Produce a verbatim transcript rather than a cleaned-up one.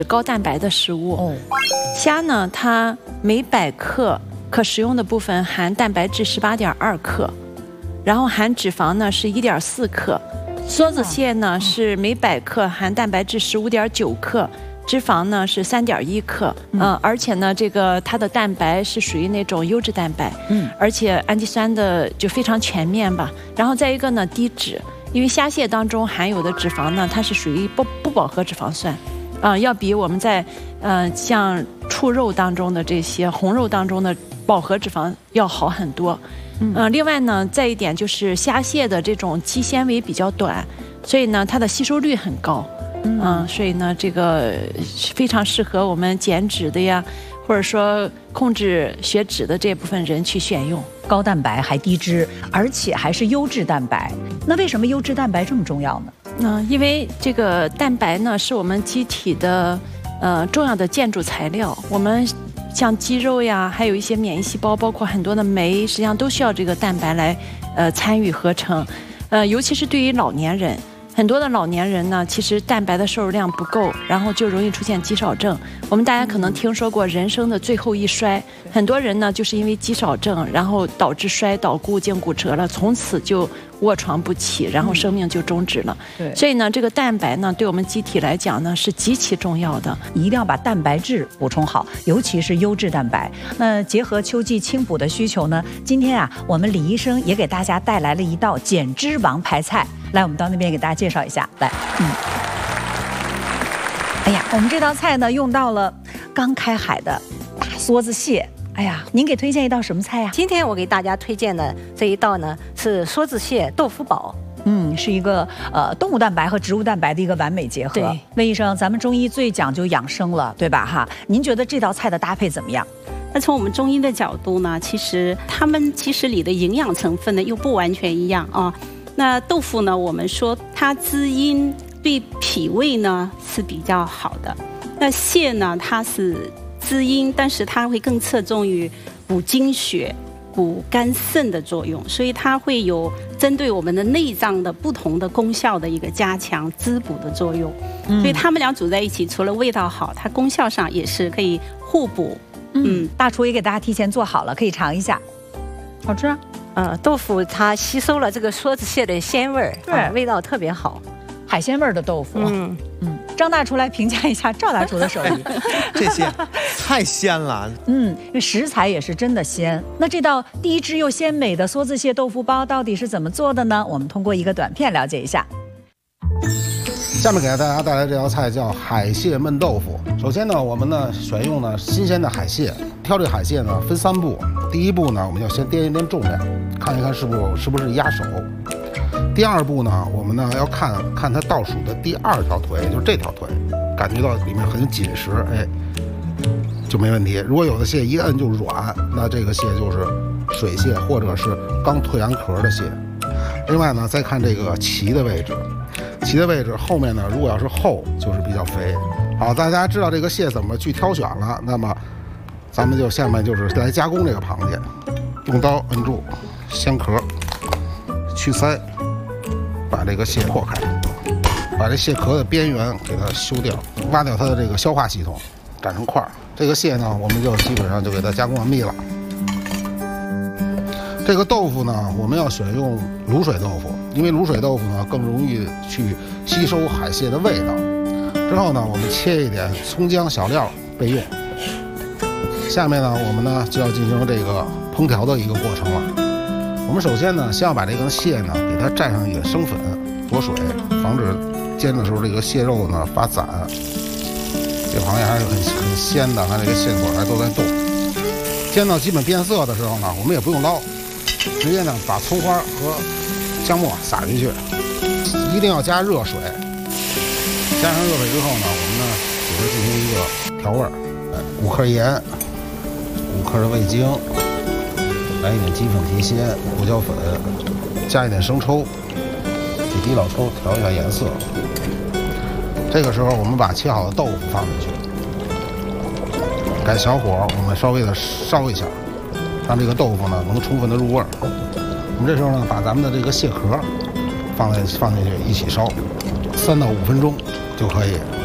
高蛋白的食物。哦，虾呢，它每百克可食用的部分含蛋白质十八点二克，然后含脂肪呢是一点四克。梭子蟹呢是每百克含蛋白质十五点九克。 脂肪呢是三点一克，嗯、呃，而且呢，这个它的蛋白是属于那种优质蛋白，嗯，而且氨基酸的就非常全面吧。然后再一个呢，低脂，因为虾蟹当中含有的脂肪呢，它是属于不不饱和脂肪酸，啊、呃，要比我们在呃像畜肉当中的这些红肉当中的饱和脂肪要好很多。嗯、呃，另外呢，再一点就是虾蟹的这种肌纤维比较短，所以呢，它的吸收率很高。 嗯，所以呢，这个非常适合我们减脂的呀，或者说控制血脂的这部分人去选用。 高蛋白还低脂，而且还是优质蛋白。那为什么优质蛋白这么重要呢？ 嗯，因为这个蛋白呢，是我们机体的呃重要的建筑材料。我们像肌肉呀，还有一些免疫细胞，包括很多的酶，实际上都需要这个蛋白来呃参与合成。呃，尤其是对于老年人。 很多的老年人呢，其实蛋白的摄入量不够，然后就容易出现肌少症。我们大家可能听说过人生的最后一衰，很多人呢就是因为肌少症，然后导致摔倒、骨颈骨折了，从此就卧床不起，然后生命就终止了。对，所以呢，这个蛋白呢，对我们机体来讲呢是极其重要的， 一定要把蛋白质补充好，尤其是优质蛋白。那结合秋季清补的需求呢，今天啊，我们李医生也给大家带来了一道减脂王牌菜。 来，我们到那边给大家介绍一下。来，嗯，哎呀，我们这道菜呢用到了刚开海的大梭子蟹。哎呀，您给推荐一道什么菜呀？ 今天我给大家推荐的这一道呢是梭子蟹豆腐煲。 嗯，是一个呃动物蛋白和植物蛋白的一个完美结合。对，魏医生，咱们中医最讲究养生了，对吧？哈，您觉得这道菜的搭配怎么样？ 那从我们中医的角度呢，其实它们其实里的营养成分呢又不完全一样啊。那豆腐呢，我们说它滋阴对脾胃呢是比较好的。那蟹呢，它是滋阴，但是它会更侧重于补精血、补肝肾的作用，所以它会有针对我们的内脏的不同的功效的一个加强滋补的作用。嗯、所以它们俩煮在一起，除了味道好，它功效上也是可以互补。 嗯，大厨也给大家提前做好了，可以尝一下，好吃啊。 呃，豆腐它吸收了这个梭子蟹的鲜味儿，对、啊，味道特别好， 海鲜味儿的豆腐。嗯嗯，张大厨来评价一下赵大厨的手艺， 这些太鲜了。 嗯，因为食材也是真的鲜。那这道低脂又鲜美的梭子蟹豆腐包到底是怎么做的呢？我们通过一个短片了解一下。 下面给大家带来这道菜叫海蟹焖豆腐。首先呢，我们呢选用呢新鲜的海蟹，挑这个海蟹呢分三步。第一步呢，我们要先掂一掂重量，看一看是不是是不是压手。第二步呢，我们呢要看看它倒数的第二条腿，就是这条腿，感觉到里面很紧实，哎，就没问题。如果有的蟹一摁就软，那这个蟹就是水蟹或者是刚蜕完壳的蟹。另外呢，再看这个鳍的位置。 鳍的位置后面呢，如果要是厚，就是比较肥。好，大家知道这个蟹怎么去挑选了，那么咱们就下面就是来加工这个螃蟹。用刀摁住鲜壳，去鳃，把这个蟹破开，把这蟹壳的边缘给它修掉，挖掉它的这个消化系统，擀成块儿。这个蟹呢，我们就基本上就给它加工完毕了。这个豆腐呢，我们要选用卤水豆腐。 因为卤水豆腐呢更容易去吸收海蟹的味道。之后呢，我们切一点葱姜小料备用。下面呢，我们呢就要进行这个烹调的一个过程了。我们首先呢，先要把这个蟹呢给它蘸上一点生粉佐水，防止煎的时候这个蟹肉呢发散。这螃蟹还是很很鲜的，看这个蟹腿还都在动。煎到基本变色的时候呢，我们也不用捞，直接呢把葱花和 姜末撒进去，一定要加热水。加上热水之后呢，我们呢给它进行一个调味儿，五克盐，五克的味精，来一点鸡粉提鲜、胡椒粉，加一点生抽，几滴老抽调一下颜色。这个时候我们把切好的豆腐放进去，改小火，我们稍微的烧一下，让这个豆腐呢能充分的入味儿。 我们这时候呢，把咱们的这个蟹壳放在放进去一起烧，三到五分钟就可以。